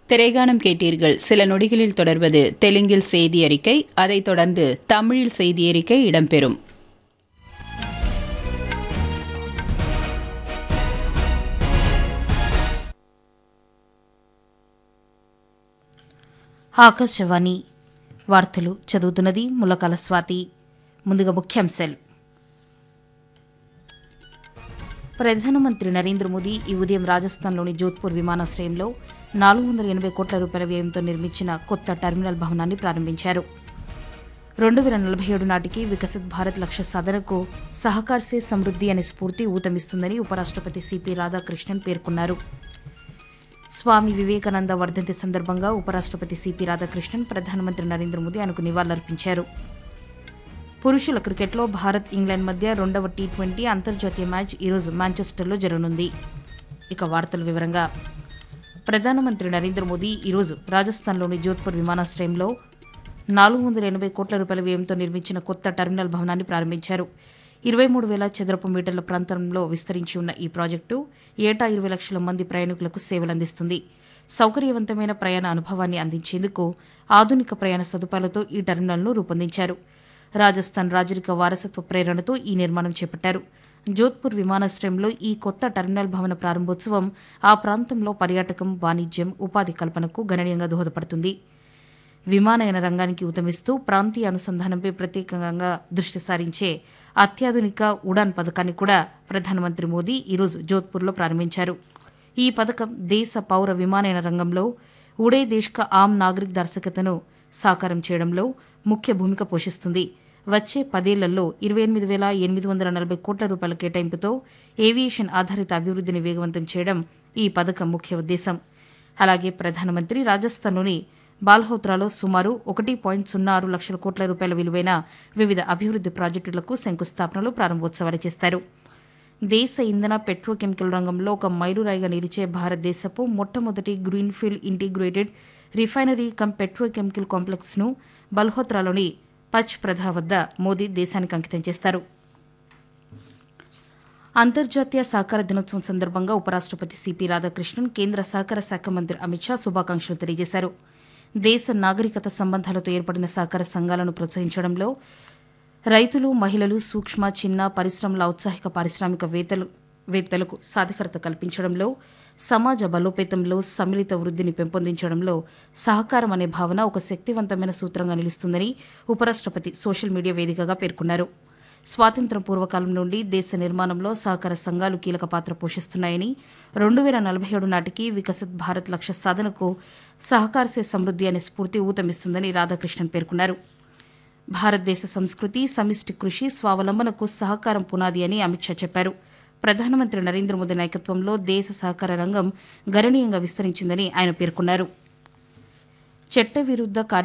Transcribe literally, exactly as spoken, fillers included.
திரைகானம் கேட்டீர்கள். சில நொடிகளில் தொடர்வது தெலுங்கில் செய்தி அறிக்கை. அதைத் தொடர்ந்து தமிழில் செய்தி அறிக்கை இடம்பெறும். ఆకాశవాణి వార్తలు చదువుతున్నది ములకాల స్వాతి. ముందుగా ముఖ్యాంశాలు. ప్రధానమంత్రి నరేంద్ర మోదీ ఈ ఉదయం రాజస్థాన్లోని జోధ్పూర్ విమానాశ్రయంలో నాలుగు వందల ఎనభై కోట్ల రూపాయల వ్యయంతో నిర్మించిన కొత్త టెర్మినల్ భవనాన్ని ప్రారంభించారు. రెండు వేల నలభై ఏడు నాటికి వికసిత్ భారత్ లక్ష్య సాధనకు సహకార్ సే సమృద్ధి అనే స్ఫూర్తి ఊతమిస్తుందని ఉపరాష్ట్రపతి సిపి రాధాకృష్ణన్ పేర్కొన్నారు. స్వామి వివేకానంద వర్ధంతి సందర్భంగా ఉపరాష్ట్రపతి సిపి రాధాకృష్ణన్ ప్రధానమంత్రి నరేంద్ర మోదీ ఆయనకు నివాళులర్పించారు. పురుషుల క్రికెట్లో భారత్ ఇంగ్లాండ్ మధ్య రెండవ టీ ట్వంటీ అంతర్జాతీయ మ్యాచ్ ఈరోజు మాంచెస్టర్లో జరగనుంది. ఇక వార్తల వివరంగా. ప్రధానమంత్రి నరేంద్ర మోదీ ఈరోజు రాజస్థాన్లోని జోధ్పూర్ విమానాశ్రయంలో నాలుగు వందల ఎనభై కోట్ల రూపాయల వ్యయంతో నిర్మించిన కొత్త టెర్మినల్ భవనాన్ని ప్రారంభించారు. ఇరవై మూడు వేల చదరపు మీటర్ల ప్రాంతంలో విస్తరించి ఉన్న ఈ ప్రాజెక్టు ఏటా ఇరవై లక్షల మంది ప్రయాణికులకు సేవలందిస్తుంది. సౌకర్యవంతమైన ప్రయాణ అనుభవాన్ని అందించేందుకు ఆధునిక ప్రయాణ సదుపాయాలతో ఈ టెర్మినల్ను రూపొందించారు. రాజస్థాన్ రాజరిక వారసత్వ ప్రేరణతో ఈ నిర్మాణం చేపట్టారు. జోధ్పూర్ విమానాశ్రయంలో ఈ కొత్త టెర్మినల్ భవన ప్రారంభోత్సవం ఆ ప్రాంతంలో పర్యాటకం, వాణిజ్యం, ఉపాధి కల్పనకు గణనీయంగా దోహదపడుతుంది. విమానయాన రంగానికి ఊతమిస్తూ ప్రాంతీయ అనుసంధానంపై ప్రత్యేకంగా దృష్టి సారించే అత్యాధునిక ఉడాన్ పథకాన్ని కూడా ప్రధానమంత్రి మోదీ ఈరోజు జోధ్పూర్లో ప్రారంభించారు. ఈ పథకం దేశ పౌర విమానయాన రంగంలో ఉడే దేశ్ కా ఆమ్ నాగరిక్ దర్శకతను సాకారం చేయడంలో ముఖ్య భూమిక పోషిస్తుంది. వచ్చే పదేళ్లలో ఇరవై ఎనిమిది వేల ఎనిమిది వందల నలభై కోట్ల రూపాయల కేటాయింపుతో ఏవియేషన్ ఆధారిత అభివృద్ధిని వేగవంతం చేయడం ఈ పథకం ముఖ్య ఉద్దేశం. అలాగే ప్రధానమంత్రి రాజస్థాన్లోని బాల్హోత్రాలో సుమారు ఒకటి పాయింట్ సున్నా ఆరు లక్షల కోట్ల రూపాయల విలువైన వివిధ అభివృద్ది ప్రాజెక్టులకు శంకుస్థాపనలు, ప్రారంభోత్సవాలు చేస్తారు. దేశ ఇంధన పెట్రోకెమికల్ రంగంలో ఒక మైలురాయిగా నిలిచే భారతదేశపు మొట్టమొదటి greenfield integrated refinery come petrochemical కాంప్లెక్స్ను బల్హోత్రాలోని పచ్ ప్రధా వద్ద మోదీ దేశానికి అంకితం చేస్తారు. అంతర్జాతీయ సహకార దినోత్సవం సందర్భంగా ఉపరాష్ట్రపతి సిపి రాధాకృష్ణన్ కేంద్ర సహకార శాఖ మంత్రి అమిత్ షా శుభాకాంక్షలు తెలియజేశారు. దేశ నాగరికత సంబంధాలతో ఏర్పడిన సహకార సంఘాలను ప్రోత్సహించడంలో రైతులు, మహిళలు, సూక్ష్మ, చిన్న పరిశ్రమల ఔత్సాహిక పారిశ్రామిక వేత్తలు వేత్తలకు సాధికారత కల్పించడంలో, సమాజ బలోపేతంలో, సమ్మిళిత వృద్ధిని పెంపొందించడంలో సహకారం అనే భావన ఒక శక్తివంతమైన సూత్రంగా నిలుస్తుందని ఉపరాష్ట్రపతి సోషల్ మీడియా వేదికగా పేర్కొన్నారు. స్వాతంత్ర్యం పూర్వకాలం నుండి దేశ నిర్మాణంలో సహకార సంఘాలు కీలక పాత్ర పోషిస్తున్నాయని, రెండు వేల నలభై ఏడు నాటికి వికసిత్ భారత్ లక్ష్య సాధనకు సహకార్ సే సమృద్ధి అనే స్ఫూర్తి ఊతమిస్తుందని రాధాకృష్ణన్ పేర్కొన్నారు. భారతదేశ సంస్కృతి, సమిష్టి కృషి, స్వావలంబనకు సహకారం పునాది అని అమిత్ షా చెప్పారు. ప్రధానమంత్రి నరేంద్ర మోదీ నాయకత్వంలో దేశ సహకార రంగం గణనీయంగా విస్తరించిందని ఆయన పేర్కొన్నారు. చట్ట విరుద్ధ కార్య